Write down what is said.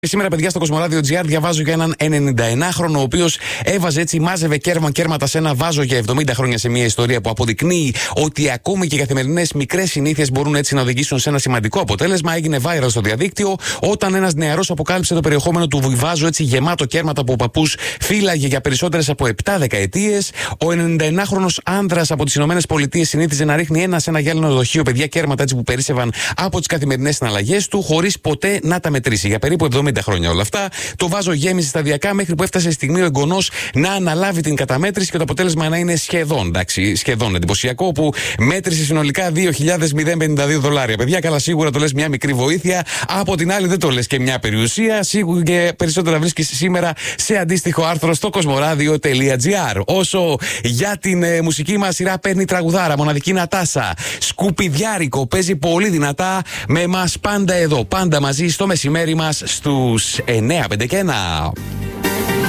Και σήμερα, παιδιά, στο Κοσμοράδιο GR διαβάζω για έναν 91χρονο, ο οποίος έβαζε έτσι, μάζευε κέρματα σε ένα βάζο για 70 χρόνια σε μια ιστορία που αποδεικνύει ότι ακόμη και οι καθημερινές μικρές συνήθειες μπορούν έτσι να οδηγήσουν σε ένα σημαντικό αποτέλεσμα. Έγινε viral στο διαδίκτυο όταν ένας νεαρός αποκάλυψε το περιεχόμενο του βάζου έτσι γεμάτο κέρματα που ο παππούς φύλαγε για περισσότερες από 7 δεκαετίες. Ο 91χρονος άνδρας από τις ΗΠΑ συνήθιζε να ρίχνει σε ένα γυάλινο δοχείο, παιδιά, κέρματα έτσι που περίσσευαν από τις καθημερινές συναλλαγές του, χωρίς ποτέ να τα μετρήσει. Για περίπου 70 χρόνια όλα αυτά. Το βάζο γέμισε σταδιακά μέχρι που έφτασε η στιγμή ο εγγονός να αναλάβει την καταμέτρηση και το αποτέλεσμα να είναι σχεδόν εντυπωσιακό, που μέτρησε συνολικά $2.052. Παιδιά, καλά, σίγουρα το λες μια μικρή βοήθεια. Από την άλλη, δεν το λες και μια περιουσία. Σίγουρα και περισσότερα βρίσκεις σήμερα σε αντίστοιχο άρθρο στο κοσμοράδιο.gr. Όσο για την μουσική μας σειρά, παίρνει τραγουδάρα, μοναδική Νατάσα. Σκουπιδιάρικο, παίζει πολύ δυνατά με εμάς πάντα εδώ, πάντα μαζί στο μεσημέρι μας στους 9, 5 και 1.